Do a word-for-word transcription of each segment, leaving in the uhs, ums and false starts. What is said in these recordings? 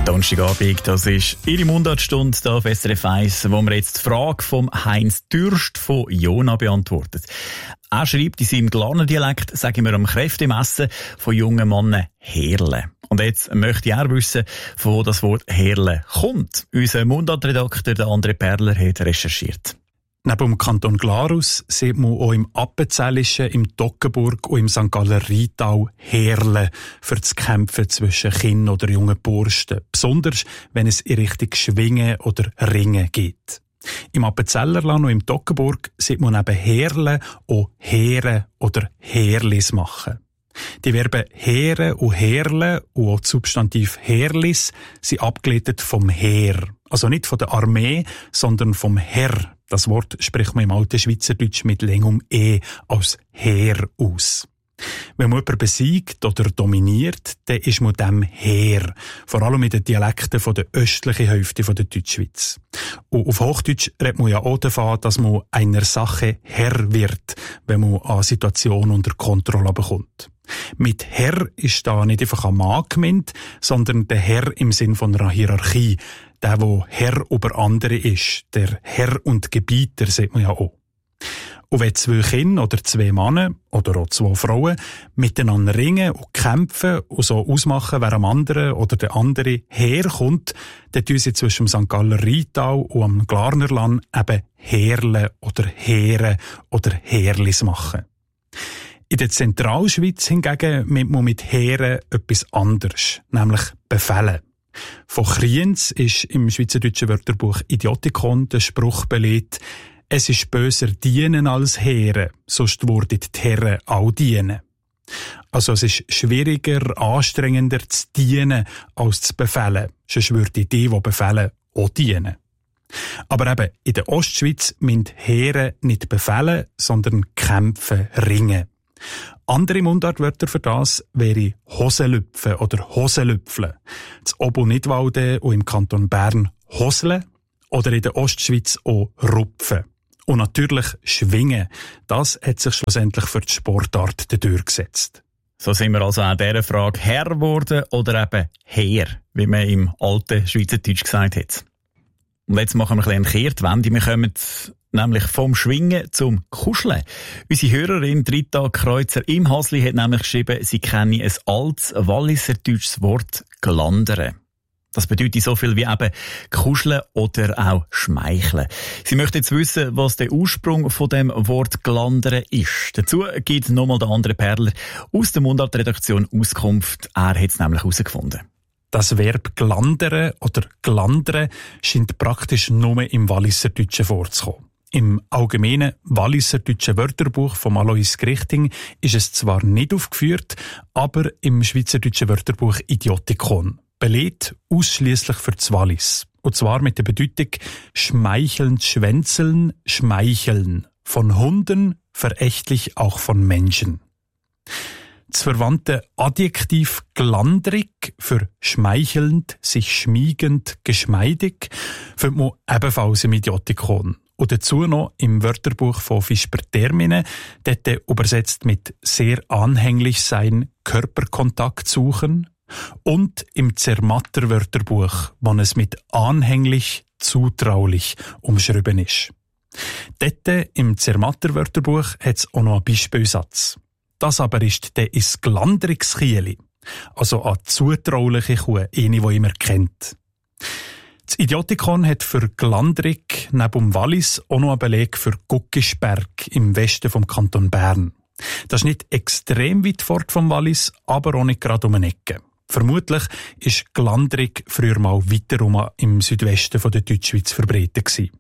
Donnerstagabend, das ist Ihre Mundartstunde hier auf S R F eins, wo wir jetzt die Frage vom Heinz Dürst von Jona beantwortet. Er schreibt in seinem Glarner Dialekt, sagen wir am Kräftemessen von jungen Männern Herle. Und jetzt möchte er wissen, von wo das Wort Herle kommt. Unser Mundartredakteur, der André Perler, hat recherchiert. Neben dem Kanton Glarus sieht man auch im Appenzellischen, im Toggenburg und im Sankt Galler Rheintal Herle für das Kämpfen zwischen Kindern oder jungen Bursten. Besonders, wenn es in Richtung Schwingen oder Ringen geht. Im Appenzellerland und im Toggenburg sieht man neben Herle auch Heere oder Herlis machen. Die Verben Heere und Herle und auch das Substantiv Herlis sind abgeleitet vom Heer. Also nicht von der Armee, sondern vom Herr. Das Wort spricht man im alten Schweizerdeutsch mit längem E als Heer aus. Wenn man jemanden besiegt oder dominiert, dann ist man dem Heer. Vor allem in den Dialekten von der östlichen Hälfte der Deutschschweiz. Und auf Hochdeutsch redet man ja auch davon, dass man einer Sache Herr wird, wenn man eine Situation unter Kontrolle bekommt. Mit Herr ist da nicht einfach ein Mann gemeint, sondern der Herr im Sinn von einer Hierarchie. Der, der Herr über andere ist. Der Herr und Gebieter, sieht man ja auch. Und wenn zwei Kinder oder zwei Männer oder auch zwei Frauen miteinander ringen und kämpfen und so ausmachen, wer am anderen oder der andere herkommt, dann tun sie zwischen dem Sankt Galler Rheintal und am Glarnerland eben Herle oder Heere oder Herlis machen. In der Zentralschweiz hingegen meint man mit Heere etwas anderes, nämlich Befehlen. Von Kriens ist im schweizerdeutschen Wörterbuch Idiotikon der Spruch belegt, es ist böser dienen als Heere, sonst würden die Herren auch dienen. Also es ist schwieriger, anstrengender zu dienen als zu befehlen, sonst würden die, die befehlen, auch dienen. Aber eben, in der Ostschweiz müssen Heere nicht befehlen, sondern kämpfen, ringen. Andere Mundartwörter für das wäre Hoselüpfen oder Hoselüpfeln. Das Obo Nidwalden und im Kanton Bern Hosle oder in der Ostschweiz auch Rupfen. Und natürlich Schwingen. Das hat sich schlussendlich für die Sportart durchgesetzt. So sind wir also auch dieser Frage Herr geworden oder eben Heer, wie man im alten Schweizerdeutsch gesagt hat. Und jetzt machen wir ein bisschen eine Kehrtwende. Wir kommen nämlich vom Schwingen zum Kuscheln. Unsere Hörerin Rita Kreuzer im Hasli hat nämlich geschrieben, sie kenne ein altes walliserdeutsches Wort «glandere». Das bedeutet so viel wie eben kuscheln oder auch schmeicheln. Sie möchte jetzt wissen, was der Ursprung von dem Wort «glandere» ist. Dazu gibt nochmal der andere Perler aus der Mundartredaktion Auskunft. Er hat es nämlich herausgefunden. Das Verb «glandere» oder «glandere» scheint praktisch nur im Walliserdeutschen vorzukommen. Im allgemeinen Walliserdeutschen Wörterbuch von Alois Grichting ist es zwar nicht aufgeführt, aber im Schweizerdeutschen Wörterbuch Idiotikon. Belegt ausschliesslich für das Wallis. Und zwar mit der Bedeutung schmeichelnd schwänzeln, schmeicheln. Von Hunden, verächtlich auch von Menschen. Das verwandte Adjektiv glandrig für schmeichelnd, sich schmiegend, geschmeidig findet man ebenfalls im Idiotikon. Und dazu noch im Wörterbuch von Visper Termine, dort übersetzt mit sehr anhänglich sein, Körperkontakt suchen. Und im Zermatter Wörterbuch, wo es mit anhänglich, zutraulich umschrieben ist. Dort im Zermatter Wörterbuch hat es auch noch einen Beispielsatz. Das aber ist der is glandrigs Chieli, also eine zutrauliche Kuh, eine, die immer kennt. Das Idiotikon hat für glandrig neben dem Wallis auch noch einen Beleg für Guckisberg im Westen vom Kanton Bern. Das ist nicht extrem weit fort vom Wallis, aber auch nicht gerade um eine Ecke. Vermutlich ist glandrig früher mal weiterum im Südwesten von der Deutschschweiz verbreitet gewesen.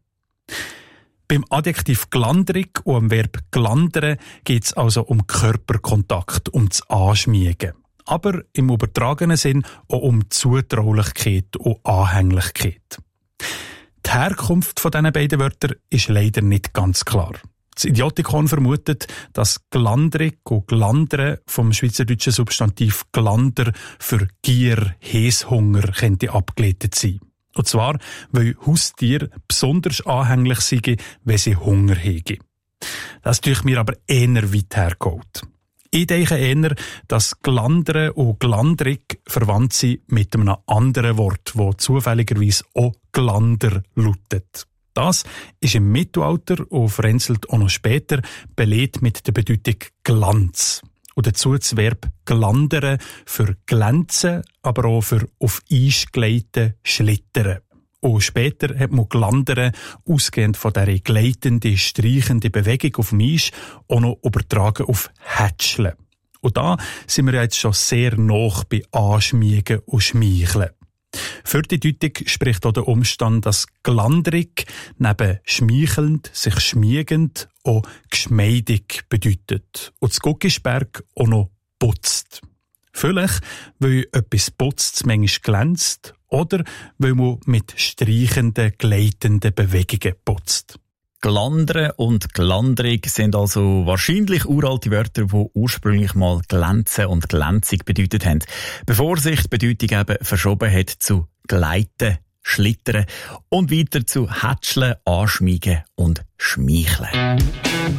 Beim Adjektiv glandrig und am Verb glandere geht es also um Körperkontakt, um das Anschmiegen. Aber im übertragenen Sinn auch um Zutraulichkeit und Anhänglichkeit. Die Herkunft von diesen beiden Wörtern ist leider nicht ganz klar. Das Idiotikon vermutet, dass glandrig und glandere vom schweizerdeutschen Substantiv glander für Gier, Häshunger könnte abgeleitet sein. Und zwar, weil Haustiere besonders anhänglich sind, wenn sie Hunger haben. Das tue ich mir aber eher weit hergeholt. Ich denke eher, dass Glandere und Glandrig verwandt sind mit einem anderen Wort, das zufälligerweise auch Glander lautet. Das ist im Mittelalter und vereinzelt auch noch später belegt mit der Bedeutung Glanz. Und dazu das Verb glandere für glänzen, aber auch für auf Eis gleiten, schlittern. Und später hat man Glandere, ausgehend von dieser gleitenden, streichenden Bewegung auf dem Eis, auch noch übertragen auf Hätscheln. Und da sind wir jetzt schon sehr nah bei Anschmiegen und Schmeicheln. Für die Deutung spricht auch der Umstand, dass glandrig neben schmeichelnd, sich schmiegend auch geschmeidig bedeutet. Und das Guggisberg auch noch putzt. Vielleicht, weil etwas putzt, manchmal glänzt, oder weil man mit streichenden, gleitenden Bewegungen putzt. Glandere und glandrig sind also wahrscheinlich uralte Wörter, die ursprünglich mal glänzen und glänzig bedeutet haben, bevor sich die Bedeutung eben verschoben hat zu gleiten, schlittern und weiter zu hätscheln, anschmiegen und schmeicheln.